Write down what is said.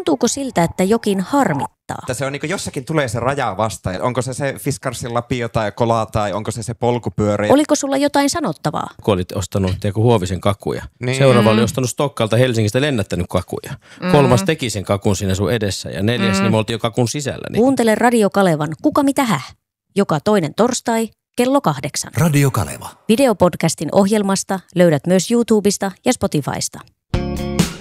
Tuntuuko siltä, että jokin harmittaa? Että se on niin kuin jossakin tulee se raja vastaan. Onko se Fiskarsin lapio tai kola tai onko se polkupyörä? Oliko sulla jotain sanottavaa? Kun olit ostanut Huovisen kakuja. Niin. Seuraava oli ostanut Stokkalta Helsingistä lennättänyt kakuja. 3. teki sen kakun siinä sun edessä ja 4. niin me oltiin jo kakun sisällä. Niin. Kuuntele Radio Kalevan Kuka mitä häh? Joka toinen torstai kello 8. Radio Kaleva. Videopodcastin ohjelmasta löydät myös YouTubesta ja Spotifysta.